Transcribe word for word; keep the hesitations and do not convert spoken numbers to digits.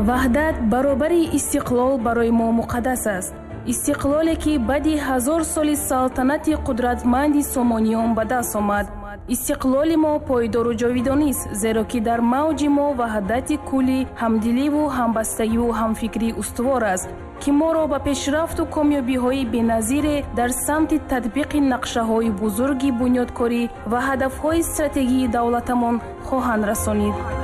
ваҳдат баробари истиқлол барои мо муқаддас аст. истиқлоле ки баъди ҳазор соли салтанати қудратманди сомониён ба даст омад. истиқлоли мо пойдору ҷовидонист, зеро ки дар мавҷи мо ваҳдати куллӣ, ҳамдиливу ҳамбастагиву ҳамфикрӣ устувор аст, ки моро ба пешрафту комёбиҳои беназире дар самти татбиқи нақшаҳои бузурги бунёдкорӣ ва ҳадафҳои стратегии давлатамон хоҳанд расонид.